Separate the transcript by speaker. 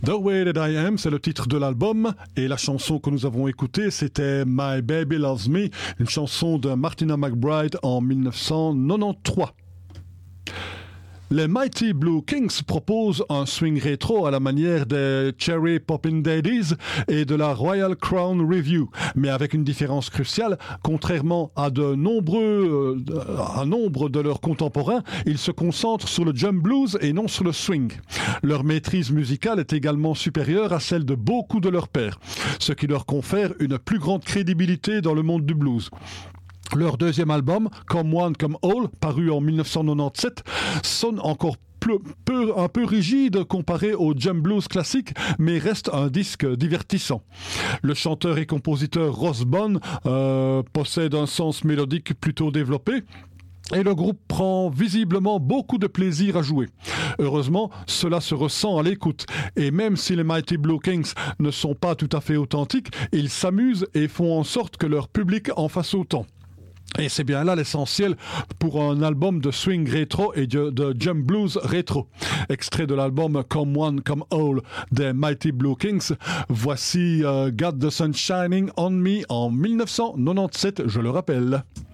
Speaker 1: The Way That I Am, c'est le titre de l'album, et la chanson que nous avons écoutée, c'était My Baby Loves Me, une chanson de Martina McBride en 1993. Les Mighty Blue Kings proposent un swing rétro à la manière des Cherry Poppin' Daddies et de la Royal Crown Review, mais avec une différence cruciale. Contrairement à nombre de leurs contemporains, ils se concentrent sur le jump blues et non sur le swing. Leur maîtrise musicale est également supérieure à celle de beaucoup de leurs pairs, ce qui leur confère une plus grande crédibilité dans le monde du blues. Leur deuxième album, Come One, Come All, paru en 1997, sonne encore un peu rigide comparé au jump blues classique, mais reste un disque divertissant. Le chanteur et compositeur Ross Bond possède un sens mélodique plutôt développé, et le groupe prend visiblement beaucoup de plaisir à jouer. Heureusement, cela se ressent à l'écoute. Et même si les Mighty Blue Kings ne sont pas tout à fait authentiques, ils s'amusent et font en sorte que leur public en fasse autant. Et c'est bien là l'essentiel pour un album de swing rétro et de jump blues rétro. Extrait de l'album Come One, Come All des Mighty Blue Kings. Voici Got the Sun Shining on Me en 1997, je le rappelle.